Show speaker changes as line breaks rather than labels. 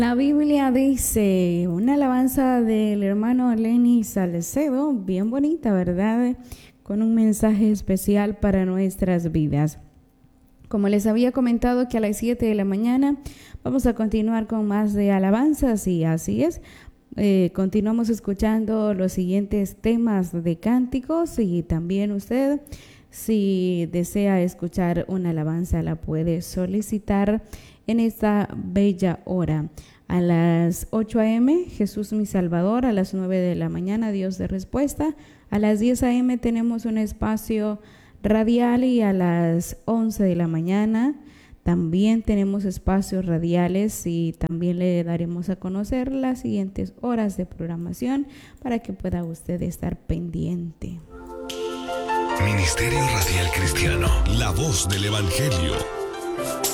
La Biblia dice, una alabanza del hermano Lenny Salcedo, bien bonita, ¿verdad? Con un mensaje especial para nuestras vidas. Como les había comentado que a las 7 de la mañana vamos a continuar con más de alabanzas y así es. Continuamos escuchando los siguientes temas de cánticos y también usted, si desea escuchar una alabanza, la puede solicitar en esta bella hora. A las 8 a.m., Jesús mi Salvador. A las 9 de la mañana, Dios de Respuesta. A las 10 a.m. tenemos un espacio radial y a las 11 de la mañana también tenemos espacios radiales y también le daremos a conocer las siguientes horas de programación para que pueda usted estar pendiente.
Ministerio Radial Cristiano, la voz del Evangelio.